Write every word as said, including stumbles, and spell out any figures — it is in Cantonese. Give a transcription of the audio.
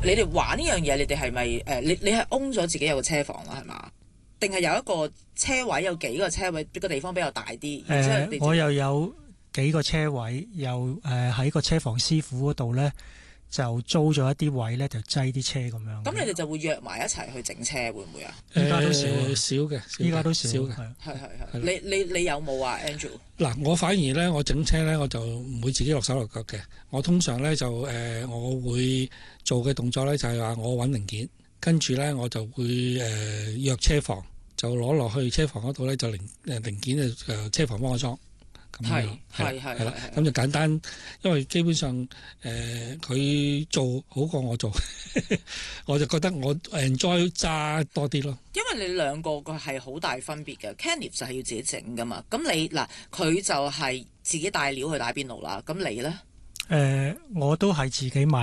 你哋玩呢樣嘢，你哋係咪誒？你你係 own 咗自己有個車房啦，係嘛？定係有一個車位，有幾個車位，個地方比較大啲？然之後你誒，我又有幾個車位，又誒喺個車房師傅嗰度咧，就租咗一啲位咧，就擠啲車咁樣。 咁你哋就會約埋一齊去整車，會唔會啊？ 依家都少啊， 少嘅， 依家都少嘅。 係係係。你你你有冇啊 Andrew？ 嗱，我反而咧，我整車咧，我就唔會自己落手落腳嘅。我通常咧就誒、呃，我會做嘅動作咧就係話我揾零件，跟住咧我就會誒、呃、約車房。就攞落去車房嗰度咧，就零誒零件誒車房幫我裝，咁樣係係係啦，咁就簡單，因為基本上誒佢、呃、做好過我做，我就覺得我 enjoy 揸多啲咯。 因為你兩個個係好大分別嘅 Kenneth 就係要自己整噶嘛，咁你嗱佢就係自己帶料去打邊爐啦，咁你咧？ 誒、呃，我都係自己買。